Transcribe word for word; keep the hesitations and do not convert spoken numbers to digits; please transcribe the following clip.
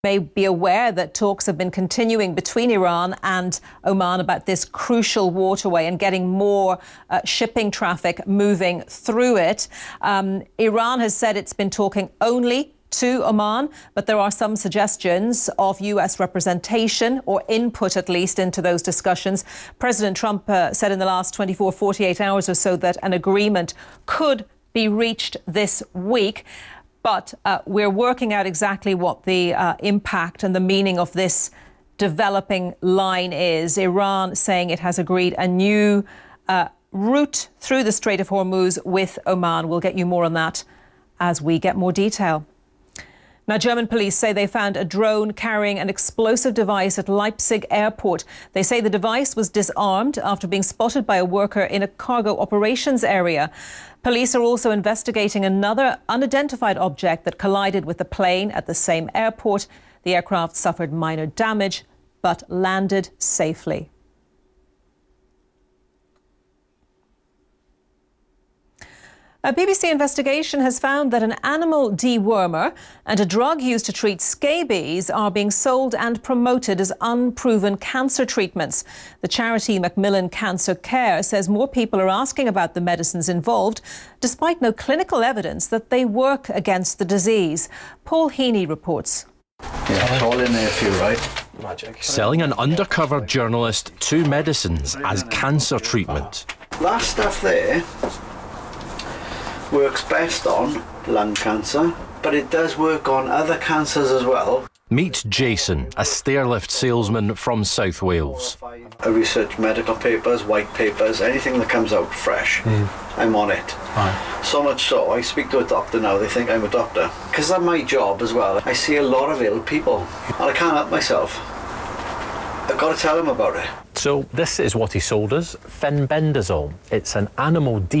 May be aware that talks have been continuing between Iran and Oman about this crucial waterway and getting more uh, shipping traffic moving through it. Um, Iran has said it's been talking only to Oman, but there are some suggestions of U S representation or input, at least, into those discussions. President Trump uh, said in the last twenty-four, forty-eight hours or so that an agreement could be reached this week. But uh, we're working out exactly what the uh, impact and the meaning of this developing line is. Iran saying it has agreed a new uh, route through the Strait of Hormuz with Oman. We'll get you more on that as we get more detail. Now, German police say they found a drone carrying an explosive device at Leipzig airport. They say the device was disarmed after being spotted by a worker in a cargo operations area. Police are also investigating another unidentified object that collided with the plane at the same airport. The aircraft suffered minor damage but landed safely. A B B C investigation has found that an animal dewormer and a drug used to treat scabies are being sold and promoted as unproven cancer treatments. The charity Macmillan Cancer Care says more people are asking about the medicines involved, despite no clinical evidence that they work against the disease. Paul Heaney reports. Yeah, it's all in there for you, right? Magic. Selling an undercover journalist two medicines as cancer treatment. That stuff there works best on lung cancer, but it does work on other cancers as well. Meet Jason, a stairlift salesman from South Wales. I research medical papers, white papers, anything that comes out fresh. Mm. I'm on it. Right. So much so, I speak to a doctor now, they think I'm a doctor. Because of my job as well, I see a lot of ill people, and I can't help myself. I've got to tell them about it. So this is what he sold us, fenbendazole. It's an animal